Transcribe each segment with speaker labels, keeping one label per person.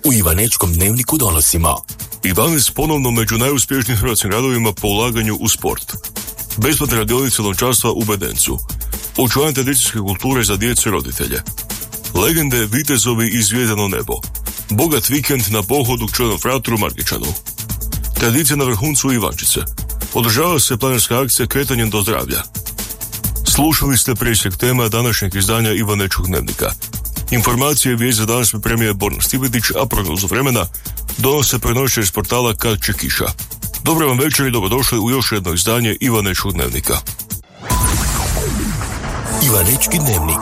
Speaker 1: U Ivanečkom dnevniku donosimo:
Speaker 2: Ivanec ponovno među najuspješnijim hrvatskim gradovima po ulaganju u sport. Besplatne radionice lončarstva u Bedencu. Očuvanje tradicijske kulture za djecu i roditelje. Legende, vitezovi i zvijezdano nebo. Bogat vikend na pohodu k čuvenom fratru Margičanu. Tradicija na vrhuncu Ivančice. Održava se planerska akcija Kretanjem do zdravlja. Slušali ste presjek tema današnjeg izdanja Ivanečkog dnevnika. Informacije i vijest za danas pripremio je Borna Stipetić, a prognozu vremena donose prenošće iz portala Kad će kiša. Dobro vam večer i dobrodošli u još jedno izdanje Ivanečkog dnevnika.
Speaker 1: Ivanečki dnevnik.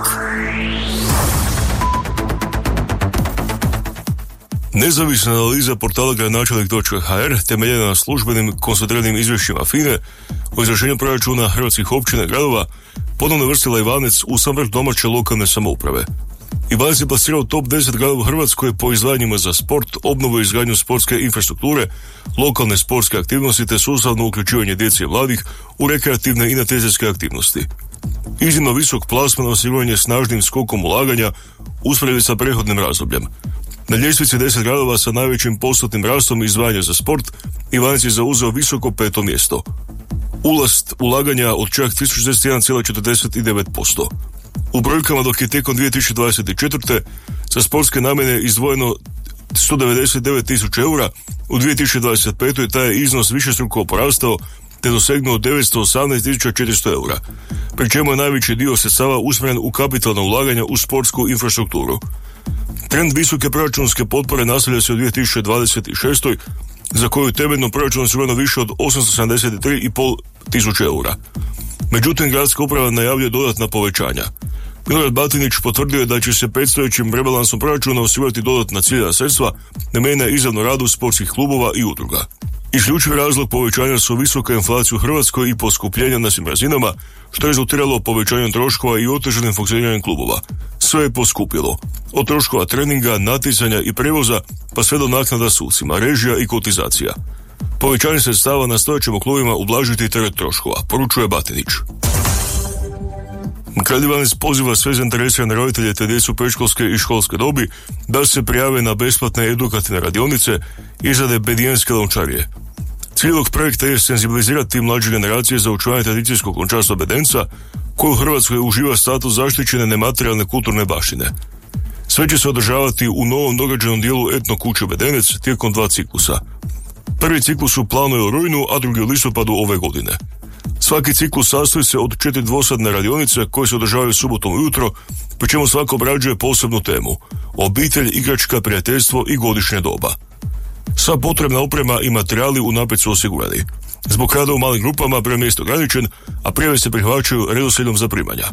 Speaker 2: Nezavisna analiza portala gradonačelnik.hr temeljena na službenim koncentriranim izvješćima FINE o izvršenju proračuna hrvatskih općina i gradova ponovno vrstila Ivanec u sam vrh domaće lokalne samouprave. Ivanec je plasirao top 10 gradova u Hrvatskoj po izdvajanjima za sport, obnovu i izgradnju sportske infrastrukture, lokalne sportske aktivnosti te sustavno uključivanje djece i mladih u rekreativne i natjecateljske aktivnosti. Iznimno visok plasman osiguranje snažnim skokom ulaganja usporedbi sa prethodnim razdobljem. Na ljestvici 10 gradova sa najvećim postotnim rastom izdvajanja za sport, Ivanec je zauzeo visoko 5. mjesto. Ulast ulaganja od čak 1061,49%. U brojkama dok je tijekom 2024. za sportske namjene izdvojeno 199.000 eura, u 2025. taj je iznos višestruko porastao te dosegnuo 918.400 eura, pri čemu je najveći dio sredstava usmjeren u kapitalna ulaganja u sportsku infrastrukturu. Trend visoke proračunske potpore nastavlja se u 2026. za koju je temeljno proračun osigurano više od 873.500 tisuća eura. Međutim, gradska uprava najavljuje dodatna povećanja. Milorad Batinić potvrdio je da će se predstojećim rebalansom proračuna osigurati dodatna ciljana sredstva namijenjena izravno radu sportskih klubova i udruga. Isključivi razlog povećanja su visoka inflacija u Hrvatskoj i poskupljenja na svim razinama, što je rezultiralo povećanjem troškova i otežanim funkcioniranjem klubova. Sve je poskupilo. Od troškova treninga, natjecanja i prevoza, pa sve do naknada sucima, režija i kotizacija. Povećanje sredstava nastojat ćemo klubima ublažiti teret troškova, poručuje Batinić. Grad Ivanec poziva sve zainteresirane roditelje te djecu predškolske i školske dobi da se prijave na besplatne edukativne radionice izrade bedijenske lončarije. Cilj ovog projekta je senzibilizirati mlađe generacije za očuvanje tradicijskog lončarstva Bedenca, koje u Hrvatskoj uživa status zaštićene nematerijalne kulturne baštine. Sve će se održavati u novom događajnom dijelu etno kuće Bedenec tijekom 2 ciklusa. Prvi ciklus u planu je u rujnu, a drugi u listopadu ove godine. Svaki ciklus sastoji se od 4 dvosadne radionice koje se održavaju subotom ujutro, pri čemu svako obrađuje posebnu temu: obitelj, igračka, prijateljstvo i godišnje doba. Sva potrebna oprema i materijali unaprijed su osigurani. Zbog rada u malim grupama broj mjesta ograničen, a prijave se prihvaćaju redoslijedom zaprimanja.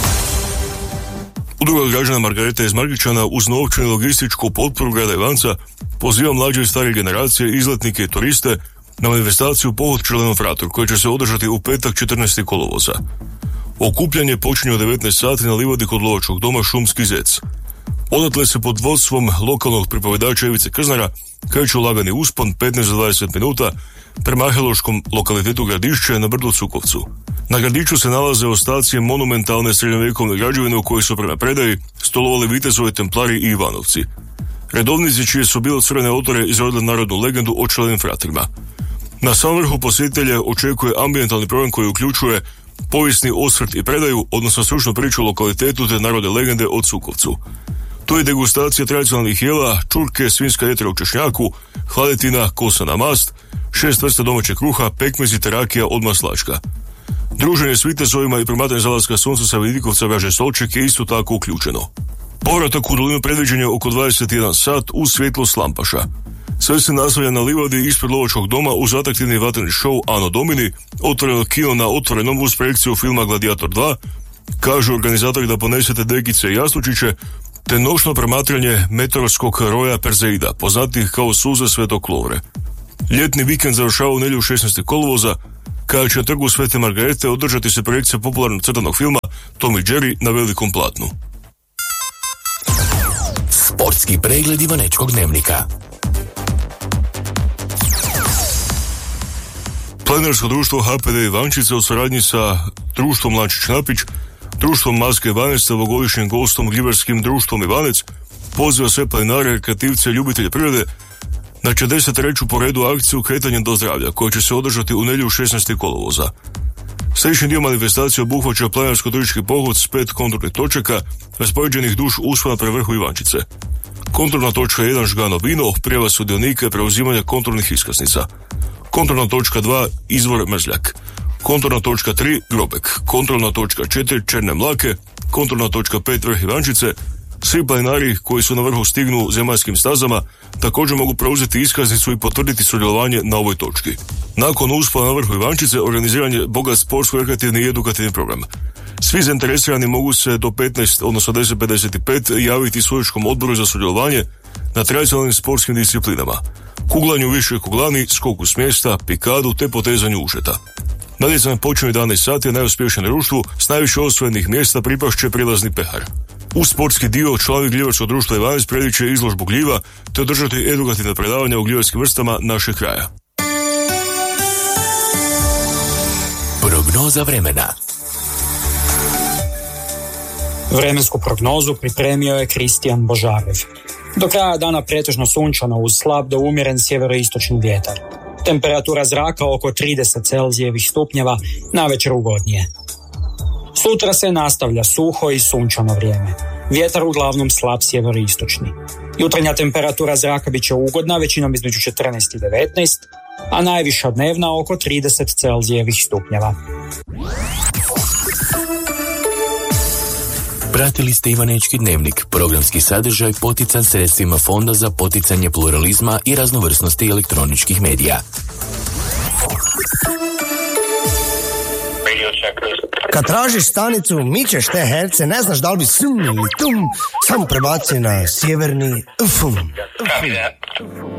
Speaker 2: Udruga građana Margareta iz Margičana uz novčanu i logističku potporu grada Ivanca poziva mlađe i starije generacije, izletnike i turiste na manifestaciju Pohod k čuvenom fratru, koja će se održati u petak 14. kolovoza. Okupljanje počinje u 19 sati na livadi kod lovačkog doma Šumski zec. Odatle se pod vodstvom lokalnog pripovedača Ivice Krznara kreću lagani uspon 15 do 20 minuta prema arheološkom lokalitetu Gradišće na brdu Cukovcu. Na Gradiću se nalaze ostaci monumentalne srednjovjekovne građevine u kojoj su prema predaji stolovali vitezovi, templari i Ivanovci. Redovnici čije su bile crvene otore izrodile narodnu legendu o čuvenim fratrima. Na samom vrhu posjetitelje očekuje ambijentalni program koji uključuje povijesni osvrt i predaju, odnosno stručnu priču o lokalitetu te narodne legende o Cukovcu. Tu je degustacija tradicionalnih jela, čurke, svinjska jetra u češnjaku, hladetina, kosana mast, 6 vrsta domaćeg kruha, pekmezi te rakija od maslačka. Druženje s vitezovima i promatranje zalaska sunca sa Vidikovca vraže stolček je isto tako uključeno. Povratak u dolinu predviđen je oko 21 sat uz svjetlost lampaša. Sve se nastavlja na livadi ispred lovačkog doma uz atraktivni vatreni show Ano Domini, otvoreno kino na otvorenom uz projekciju filma Gladiator 2, kažu organizatori da ponesete dekice i jastučiće, te noćno promatranje meteorskog roja Perzeida, poznatih kao suze Svetog Lovre. Ljetni vikend završava u nedjelju 16. kolovoza, kada će na trgu Svete Margarete održati se projekcija popularnog crtanog filma Tom i Jerry na velikom platnu.
Speaker 1: Sportski pregled Ivanečkog dnevnika.
Speaker 2: Planinarsko društvo HPD Ivančice u suradnji sa društvom Lančić Napić, društvom Maske Ivanec te ovogodišnjim gostom Gljivarskim društvom Ivanec poziva sve planinare, rekreativce i ljubitelje prirode na 43. po redu akciju Kretanjem do zdravlja, koja će se održati u nedjelju 16. kolovoza. Središnji dio manifestacije obuhvaća planinarsko-turistički pohod s 5 kontrolnih točaka, raspoređenih duž uspona pre vrhu Ivančice. Kontrolna točka 1 Žgano Vino, prijava sudionika i preuzimanja kontrolnih iskaznica. Kontrolna točka 2 Izvor Mrzljak. Kontrolna točka 3 Grobek. Kontrolna točka 4 Černe Mlake. Kontrolna točka 5 Vrh Ivančice. Svi planinari koji su na vrhu stignu zemaljskim stazama također mogu preuzeti iskaznicu i potvrditi sudjelovanje na ovoj točki. Nakon uspona na vrhu Ivančice organiziran je bogat sportsko-rekreativni i edukativni program. Svi zainteresirani mogu se do 15, odnosno 10:55 javiti Sudačkom odboru za sudjelovanje na tradicionalnim sportskim disciplinama: kuglanju, višoj kuglani, skoku s mjesta, pikadu te potezanju užeta. Natjecanje počinje u 11 sati, a najuspješnijem društvu s najviše osvojenih mjesta pripašće prilazni pehar. U sportski dio članovi gljivačkog društva Ivanec predit će izložbu gljiva te održati edukativne predavanja o gljivačkim vrstama našeg kraja.
Speaker 1: Prognoza vremena.
Speaker 3: Vremensku prognozu pripremio je Kristijan Božarev. Do kraja dana pretežno sunčano uz slab do umjeren sjeveroistočni vjetar. Temperatura zraka oko 30 Celzijevih stupnjeva, navečer ugodnije. Sutra se nastavlja suho i sunčano vrijeme. Vjetar uglavnom slab sjeveroistočni. Jutarnja temperatura zraka bit će ugodna, većinom između 14 i 19, a najviša dnevna oko 30 Celzijevih stupnjeva.
Speaker 1: Pratili ste Ivanečki dnevnik, programski sadržaj potican sredstvima Fonda za poticanje pluralizma i raznovrsnosti elektroničkih medija.
Speaker 4: Kad tražiš stanicu, mičeš te herce, ne znaš da li bi sum ili tum, samo prebaci na sjeverni fum.